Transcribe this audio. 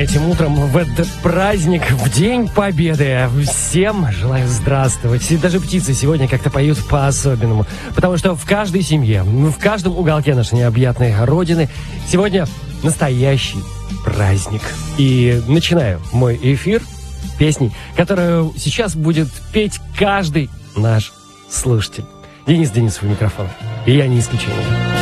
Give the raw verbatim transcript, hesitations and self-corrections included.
Этим утром в этот праздник, в День Победы, всем желаю здравствовать. И даже птицы сегодня как-то поют по-особенному. Потому что в каждой семье, в каждом уголке нашей необъятной родины сегодня настоящий праздник. И начинаю мой эфир песней, которую сейчас будет петь каждый наш слушатель. Денис Денисов у микрофона. И я не исключение.